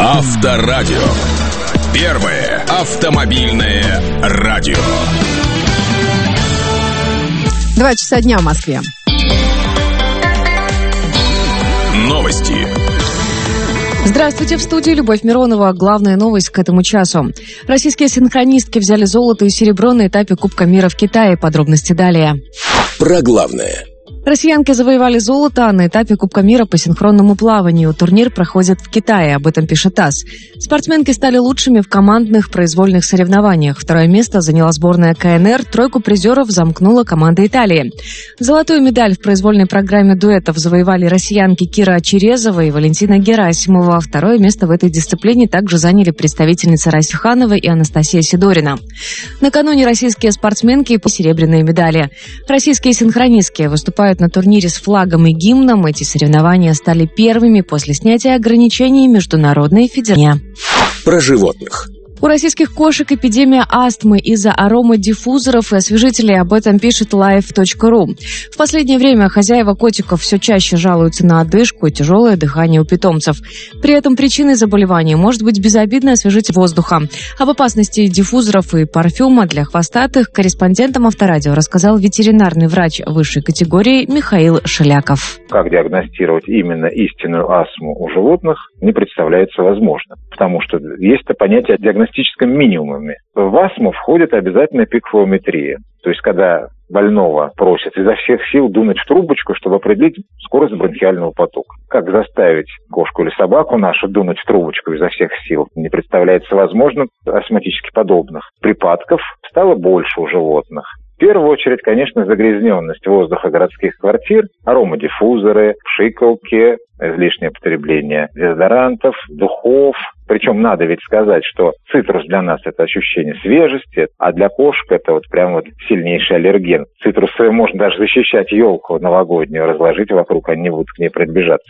Авторадио. Первое автомобильное радио. 2 часа дня в Москве. Новости. Здравствуйте, в студии Любовь Миронова. Главная новость к этому часу. Российские синхронистки взяли золото и серебро на этапе Кубка мира в Китае. Подробности далее. Про главное. Россиянки завоевали золото на этапе Кубка мира по синхронному плаванию. Турнир проходит в Китае, об этом пишет ТАСС. Спортсменки стали лучшими в командных произвольных соревнованиях. Второе место заняла сборная КНР, тройку призеров замкнула команда Италии. Золотую медаль в произвольной программе дуэтов завоевали россиянки Кира Черезова и Валентина Герасимова. Второе место в этой дисциплине также заняли представительницы Рася Ханова и Анастасия Сидорина. Накануне российские спортсменки по серебряные медали. Российские синхронистки выступают на турнире с флагом и гимном. Эти соревнования стали первыми после снятия ограничений Международной федерации. Про животных. У российских кошек эпидемия астмы из-за аромадиффузоров и освежителей, об этом пишет life.ru. В последнее время хозяева котиков все чаще жалуются на одышку и тяжелое дыхание у питомцев. При этом причиной заболевания может быть безобидный освежитель воздуха. Об опасности диффузоров и парфюма для хвостатых корреспондентам Авторадио рассказал ветеринарный врач высшей категории Михаил Шеляков. Как диагностировать именно истинную астму у животных, не представляется возможным, потому что есть понятие о диагностическом минимуме. В астму входит обязательно пикфлометрия, то есть когда больного просят изо всех сил дунуть в трубочку, чтобы определить скорость бронхиального потока. Как заставить кошку или собаку нашу дунуть в трубочку изо всех сил, не представляется возможным. Астматически подобных припадков стало больше у животных. В первую очередь, конечно, загрязненность воздуха городских квартир, аромадиффузоры, пшикалки, излишнее потребление дезодорантов, духов. Причем надо ведь сказать, что цитрус для нас – это ощущение свежести, а для кошек это вот прям вот сильнейший аллерген. Цитрусовые можно даже защищать елку новогоднюю, разложить вокруг, они не будут к ней приближаться.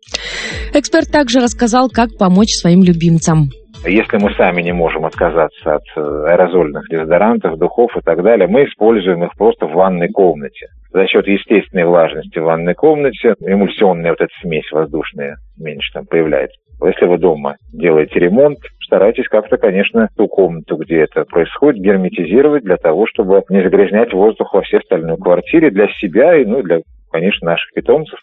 Эксперт также рассказал, как помочь своим любимцам. Если мы сами не можем отказаться от аэрозольных дезодорантов, духов и так далее, мы используем их просто в ванной комнате. За счет естественной влажности в ванной комнате эмульсионная вот эта смесь воздушная меньше там появляется. Если вы дома делаете ремонт, старайтесь как-то, конечно, ту комнату, где это происходит, герметизировать для того, чтобы не загрязнять воздух во всей остальной квартире для себя и, для, конечно, наших питомцев.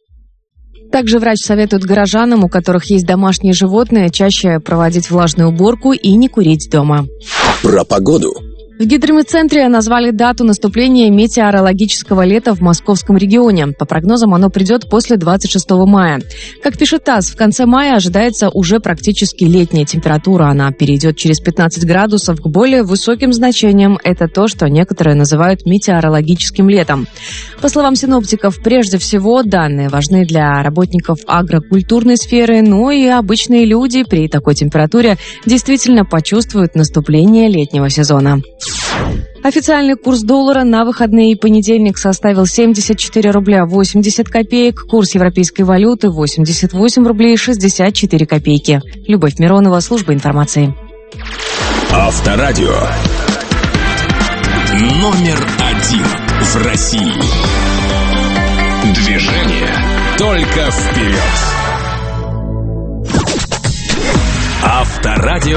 Также врач советует горожанам, у которых есть домашние животные, чаще проводить влажную уборку и не курить дома. Про погоду. В гидрометцентре назвали дату наступления метеорологического лета в московском регионе. По прогнозам, оно придет после 26 мая. Как пишет ТАСС, в конце мая ожидается уже практически летняя температура. Она перейдет через 15 градусов к более высоким значениям. Это то, что некоторые называют метеорологическим летом. По словам синоптиков, прежде всего, данные важны для работников агрокультурной сферы, но и обычные люди при такой температуре действительно почувствуют наступление летнего сезона. Официальный курс доллара на выходные и понедельник составил 74 рубля 80 копеек, курс европейской валюты 88 рублей 64 копейки. Любовь Миронова, служба информации. Авторадио. Номер 1 в России. Движение только вперед. Авторадио.